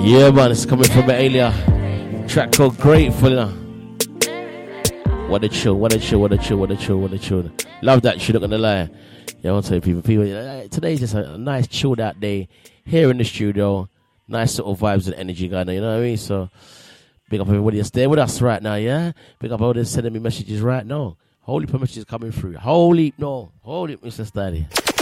Yeah, man, it's coming from Alia. Track called Grateful, you know. What a chill, what a chill, what a chill, what a chill, what a chill. Love that shit, not gonna lie. Yeah, I want to tell you people, today's just a nice chilled out day here in the studio. Nice sort of vibes and energy going on, you know what I mean? So, big up everybody that's there with us right now, yeah? Big up all them sending me messages right now. Holy messages coming through. Holy, Mr. Steady.